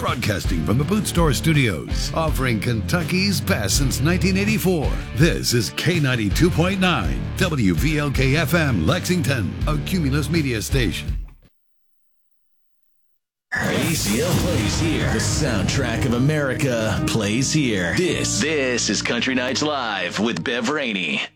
Broadcasting from the Boot Store Studios, offering Kentucky's best since 1984. This is K92.9, WVLK-FM, Lexington, a Cumulus media station. ACL plays here. The soundtrack of America plays here. This is Country Nights Live with Bev Rainey.